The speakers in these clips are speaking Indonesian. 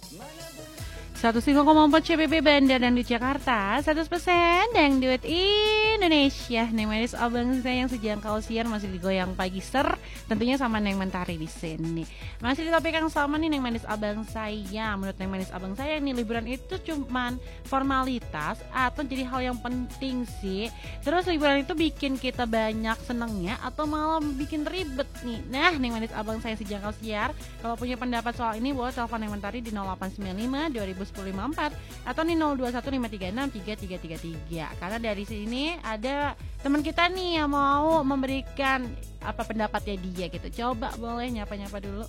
105,4 CBB Bandar dan di Jakarta, 100% dangdut Indonesia. Neng Manis abang saya yang sejangkau siar masih digoyang pagi tentunya sama Neng Mentari di sini. Masih di topik yang sama nih Neng Manis abang saya. Menurut Neng Manis abang saya nih, liburan itu cuman formalitas atau jadi hal yang penting sih. Terus liburan itu bikin kita banyak senengnya atau malah bikin ribet nih. Nah, Neng Manis abang saya sejangkau siar, kalau punya pendapat soal ini boleh telepon Neng Mentari di 0895 201054 atau nih 0215363333. Karena dari sini ada teman kita nih yang mau memberikan apa pendapatnya dia gitu. Coba boleh nyapa-nyapa dulu.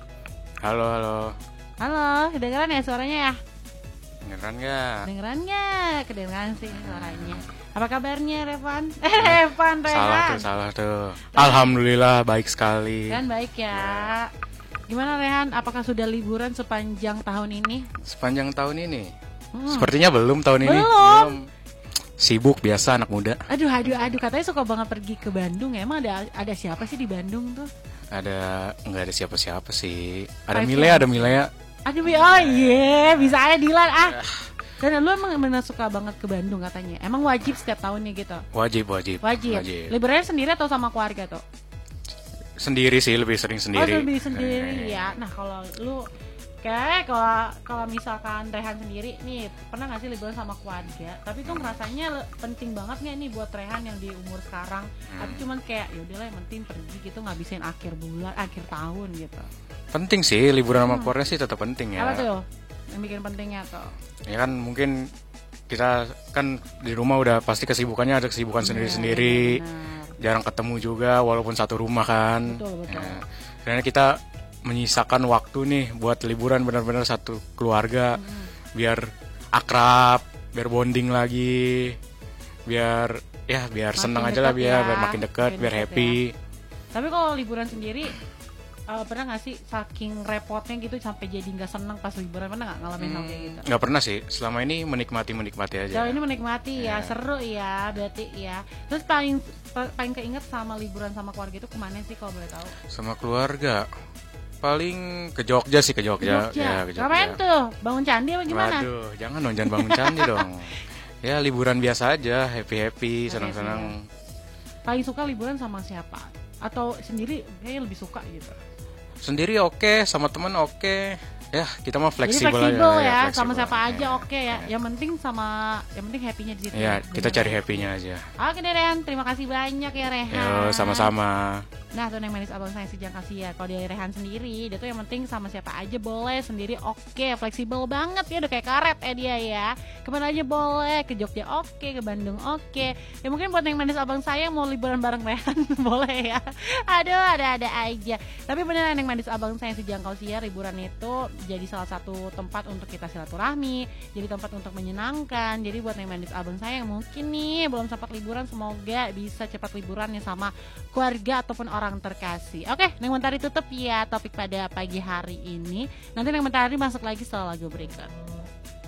Halo. Halo, kedengeran ya suaranya ya? Kedengeran nggak? Kedengeran sih suaranya. Apa kabarnya Revan? Revan. Salah tuh. Alhamdulillah baik sekali. Kan baik ya. Gimana Rehan? Apakah sudah liburan sepanjang tahun ini? Sepanjang tahun ini? Sepertinya belum tahun ini. Belum. Sibuk biasa anak muda. Aduh. Katanya suka banget pergi ke Bandung. Emang ada siapa sih di Bandung tuh? Nggak ada siapa-siapa sih. Ada Milea. Aduh, oh iya, bisa aja Dilan Dan lu emang benar suka banget ke Bandung katanya. Emang wajib setiap tahunnya gitu? Wajib. Liburannya sendiri atau sama keluarga tuh? Sendiri sih, lebih sering sendiri. Oh, lebih sendiri ya. Nah, kalau lu kalau misalkan Rehan sendiri nih, pernah nggak sih liburan sama keluarga? Tapi tuh rasanya penting banget nggak nih buat Rehan yang di umur sekarang? Tapi cuman kayak yaudahlah yang penting pergi gitu, ngabisin akhir bulan, akhir tahun gitu. Penting sih, liburan sama keluarga sih tetap penting ya. Apa tuh yang bikin pentingnya tuh? Ya kan mungkin kita kan di rumah udah pasti kesibukannya ada kesibukan sendiri-sendiri. Jarang ketemu juga walaupun satu rumah kan. Betul. Ya, karena kita menyisakan waktu nih buat liburan benar-benar satu keluarga, biar akrab, biar bonding lagi, biar senang aja lah, biar makin dekat, biar happy. Ya. Tapi kalau liburan sendiri pernah nggak sih saking repotnya gitu sampai jadi nggak senang pas liburan? Pernah nggak ngalamin hal kayak gitu? Nggak pernah sih, selama ini menikmati aja. Jauh ini menikmati ya, seru ya berarti ya. Terus paling keinget sama liburan sama keluarga itu kemana sih kalau boleh tahu? Sama keluarga paling ke Jogja sih, ke Jogja. Ya, ke Jogja. Ngapain tuh? Bangun candi apa gimana? Waduh, jangan bangun candi dong. Ya liburan biasa aja, happy, senang-senang. Paling suka liburan sama siapa? Atau sendiri kayaknya lebih suka gitu? Sendiri oke, sama teman oke. Ya, kita mah fleksibel aja. Ya, fleksibel. Sama siapa aja oke ya. Yang penting happy-nya di situ. Ya, kita cari happy-nya aja. Oke deh Rehan, terima kasih banyak ya Rehan. Yo, sama-sama. Nah, tuh Neng Manis abang saya sejak kasih ya. Kalau dari Rehan sendiri, dia tuh yang penting sama siapa aja boleh, sendiri oke, fleksibel banget ya, udah kayak karet dia ya. Kemana aja boleh, ke Jogja oke, ke Bandung oke. Ya mungkin buat Neng Manis abang saya mau liburan bareng Rehan boleh ya. Aduh, ada aja. Tapi beneran Neng Manis abang saya sejangkau siar, liburan itu jadi salah satu tempat untuk kita silaturahmi, jadi tempat untuk menyenangkan. Jadi buat Neng Manis abang saya yang mungkin nih belum sempat liburan, semoga bisa cepat liburannya sama keluarga ataupun orang terkasih. Oke, Neng Mentari tutup ya topik pada pagi hari ini. Nanti Neng Mentari masuk lagi setelah lagu berikut.